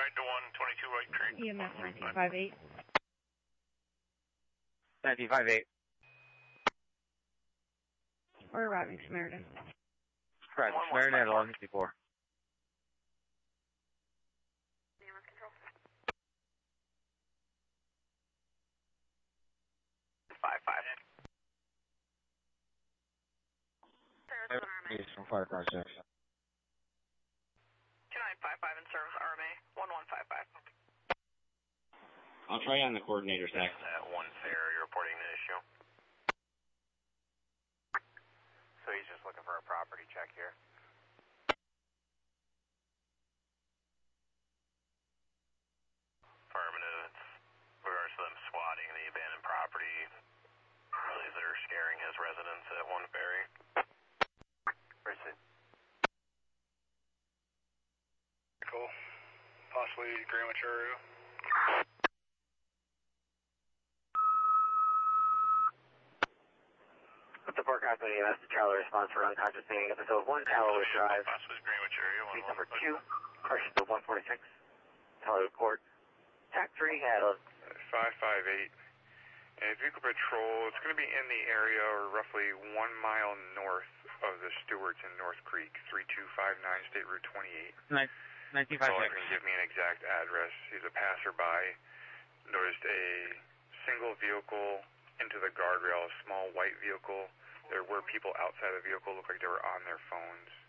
right to 122 White Creek. EMS 1958. 1958. We're arriving Samaritan. Correct, Samaritan at 1154. EMS control. 5-5. From Fire Car 6. 2955 in service, RMA 1155. I'll try on the coordinator stack. At 1 Fair, you're reporting an issue. So he's just looking for a property check here. Affirmative. It's regards to them swatting the abandoned property. Really, they're scaring his residents at 1 Ferry. Person. Cool. Possibly Grand Mature. The Port County EMS to Charlie response for unconscious meeting episode 1, Alloway Drive. Possibly Grand Mature. Street number 2, correction to 146. Hollywood Court. TAC 3 at 558. And vehicle patrol, it's going to be in the area or roughly 1 mile north of the Stewarts in North Creek, 3259 State Route 28. 1956. Caller can give me an exact address. He's a passerby. Noticed a single vehicle into the guardrail, a small white vehicle. There were people outside the vehicle, looked like they were on their phones.